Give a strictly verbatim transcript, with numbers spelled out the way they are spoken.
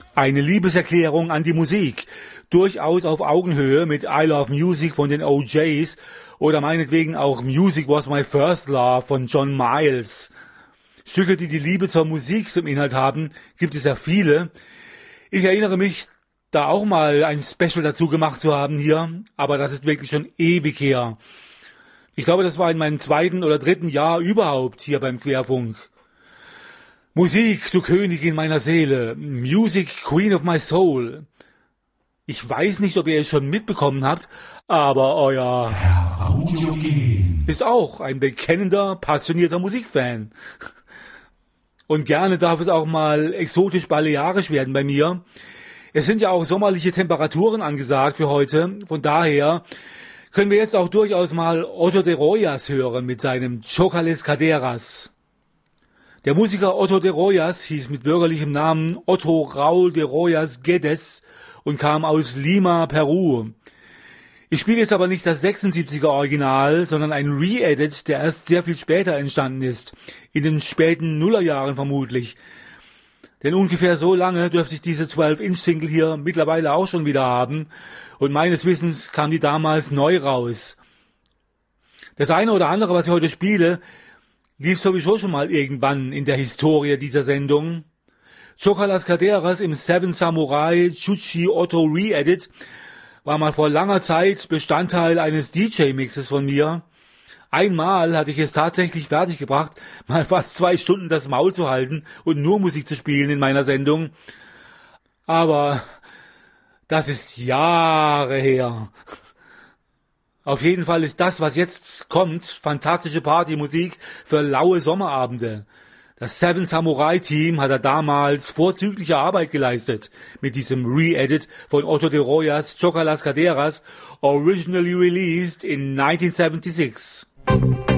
Eine Liebeserklärung an die Musik, durchaus auf Augenhöhe mit I Love Music von den O Js oder meinetwegen auch Music Was My First Love von John Miles. Stücke, die die Liebe zur Musik zum Inhalt haben, gibt es ja viele. Ich erinnere mich, da auch mal ein Special dazu gemacht zu haben hier, aber das ist wirklich schon ewig her. Ich glaube, das war in meinem zweiten oder dritten Jahr überhaupt hier beim Querfunk. Musik, du Königin meiner Seele, Music, Queen of my Soul. Ich weiß nicht, ob ihr es schon mitbekommen habt, aber euer Herr Audiogen ist auch ein bekennender, passionierter Musikfan. Und gerne darf es auch mal exotisch-balearisch werden bei mir. Es sind ja auch sommerliche Temperaturen angesagt für heute, von daher können wir jetzt auch durchaus mal Otto de Royas hören mit seinem Chocales Caderas. Der Musiker Otto de Royas hieß mit bürgerlichem Namen Otto Raul de Royas Guedes und kam aus Lima, Peru. Ich spiele jetzt aber nicht das sechsundsiebziger Original, sondern ein Re-Edit, der erst sehr viel später entstanden ist, in den späten Nullerjahren vermutlich. Denn ungefähr so lange dürfte ich diese zwölf Inch Single hier mittlerweile auch schon wieder haben und meines Wissens kam die damals neu raus. Das eine oder andere, was ich heute spiele, lief sowieso schon mal irgendwann in der Historie dieser Sendung. Chocales Caderas im Seven Samurai Chuchi Otto Re-Edit war mal vor langer Zeit Bestandteil eines D J-Mixes von mir. Einmal hatte ich es tatsächlich fertiggebracht, mal fast zwei Stunden das Maul zu halten und nur Musik zu spielen in meiner Sendung. Aber das ist Jahre her. Auf jeden Fall ist das, was jetzt kommt, fantastische Partymusik für laue Sommerabende. Das Seven Samurai Team hat er damals vorzügliche Arbeit geleistet mit diesem Re-Edit von Otto de Royas Chocales Caderas, originally released in nineteen seventy-six.